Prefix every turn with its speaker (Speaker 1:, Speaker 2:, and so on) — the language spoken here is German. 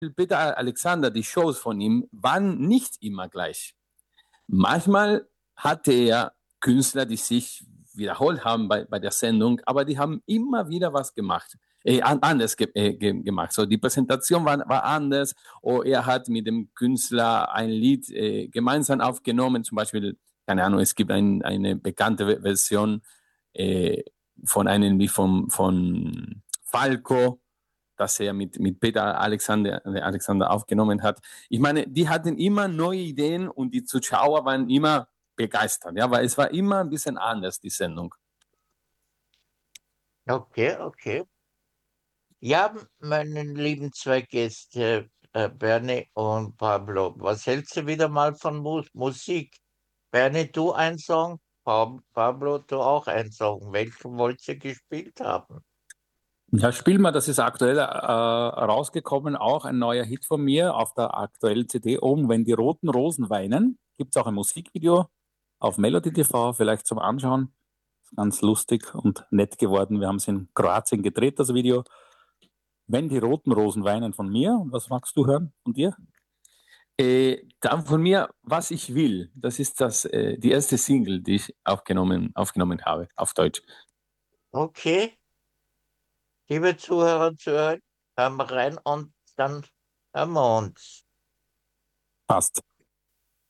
Speaker 1: Peter Alexander, die Shows von ihm waren nicht immer gleich. Manchmal hatte er Künstler, die sich wiederholt haben bei der Sendung, aber die haben immer wieder was gemacht. Anders gemacht. So, die Präsentation war anders. Oder er hat mit dem Künstler ein Lied gemeinsam aufgenommen. Zum Beispiel, keine Ahnung, es gibt eine bekannte Version äh, von einem Lied von Falco, das er mit Peter Alexander aufgenommen hat. Ich meine, die hatten immer neue Ideen und die Zuschauer waren immer begeistert, ja, weil es war immer ein bisschen anders, die Sendung.
Speaker 2: Okay, okay. Ja, meine lieben zwei Gäste, Bernie und Pablo, was hältst du wieder mal von Musik? Bernie, du ein Song, Pablo, du auch ein Song. Welchen wollt ihr gespielt haben?
Speaker 1: Ja, spiel mal, das ist aktuell rausgekommen, auch ein neuer Hit von mir auf der aktuellen CD oben, wenn die roten Rosen weinen. Gibt es auch ein Musikvideo auf Melody TV, vielleicht zum Anschauen. Ist ganz lustig und nett geworden. Wir haben es in Kroatien gedreht, das Video. Wenn die roten Rosen weinen von mir. Und was magst du hören von dir? Dann von mir, was ich will. Das ist die erste Single, die ich aufgenommen habe, auf Deutsch.
Speaker 2: Okay, liebe Zuhörer und Zuhörer, hören wir rein und dann hören wir uns.
Speaker 1: Passt.